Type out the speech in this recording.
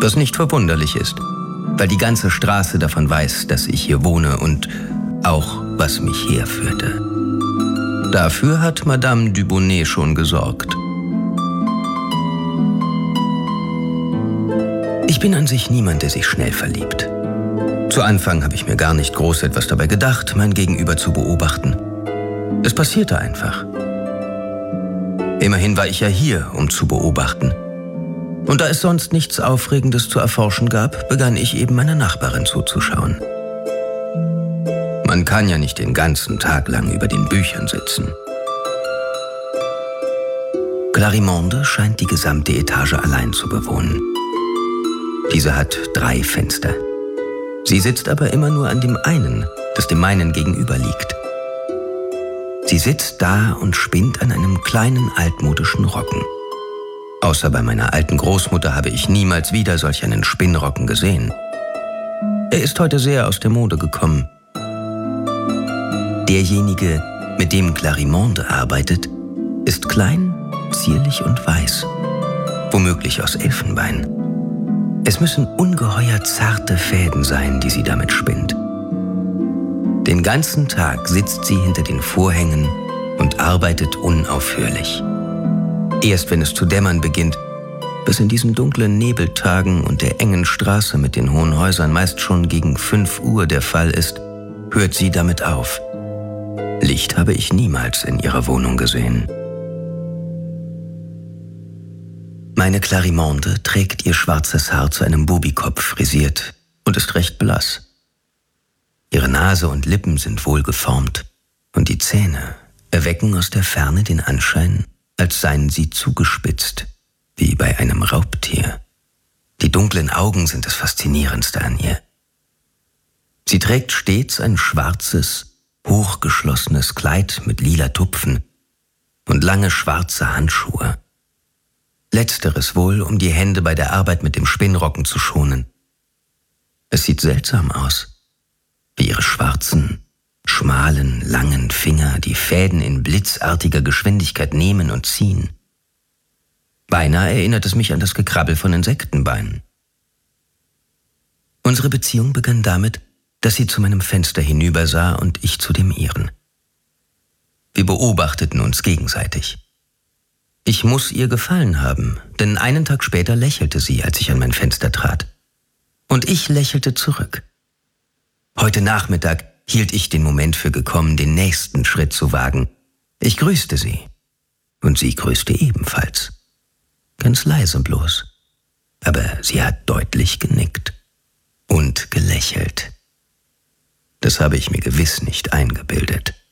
Was nicht verwunderlich ist, weil die ganze Straße davon weiß, dass ich hier wohne und auch, was mich herführte. Dafür hat Madame Dubonnet schon gesorgt. Ich bin an sich niemand, der sich schnell verliebt. Zu Anfang habe ich mir gar nicht groß etwas dabei gedacht, mein Gegenüber zu beobachten. Es passierte einfach. Immerhin war ich ja hier, um zu beobachten. Und da es sonst nichts Aufregendes zu erforschen gab, begann ich eben meiner Nachbarin zuzuschauen. Man kann ja nicht den ganzen Tag lang über den Büchern sitzen. Clarimonde scheint die gesamte Etage allein zu bewohnen. Diese hat 3 Fenster. Sie sitzt aber immer nur an dem einen, das dem meinen gegenüber liegt. Sie sitzt da und spinnt an einem kleinen altmodischen Rocken. Außer bei meiner alten Großmutter habe ich niemals wieder solch einen Spinnrocken gesehen. Er ist heute sehr aus der Mode gekommen. Derjenige, mit dem Clarimonde arbeitet, ist klein, zierlich und weiß, womöglich aus Elfenbein. Es müssen ungeheuer zarte Fäden sein, die sie damit spinnt. Den ganzen Tag sitzt sie hinter den Vorhängen und arbeitet unaufhörlich. Erst wenn es zu dämmern beginnt, was in diesen dunklen Nebeltagen und der engen Straße mit den hohen Häusern meist schon gegen 5 Uhr der Fall ist, hört sie damit auf. Licht habe ich niemals in ihrer Wohnung gesehen. Meine Clarimonde trägt ihr schwarzes Haar zu einem Bubikopf frisiert und ist recht blass. Ihre Nase und Lippen sind wohl geformt und die Zähne erwecken aus der Ferne den Anschein, als seien sie zugespitzt, wie bei einem Raubtier. Die dunklen Augen sind das Faszinierendste an ihr. Sie trägt stets ein schwarzes, hochgeschlossenes Kleid mit lila Tupfen und lange schwarze Handschuhe. Letzteres wohl, um die Hände bei der Arbeit mit dem Spinnrocken zu schonen. Es sieht seltsam aus, wie ihre schwarzen, schmalen, langen Finger die Fäden in blitzartiger Geschwindigkeit nehmen und ziehen. Beinahe erinnert es mich an das Gekrabbel von Insektenbeinen. Unsere Beziehung begann damit, dass sie zu meinem Fenster hinübersah und ich zu dem ihren. Wir beobachteten uns gegenseitig. Ich muss ihr gefallen haben, denn einen Tag später lächelte sie, als ich an mein Fenster trat. Und ich lächelte zurück. Heute Nachmittag hielt ich den Moment für gekommen, den nächsten Schritt zu wagen. Ich grüßte sie. Und sie grüßte ebenfalls. Ganz leise bloß. Aber sie hat deutlich genickt. Und gelächelt. Das habe ich mir gewiss nicht eingebildet.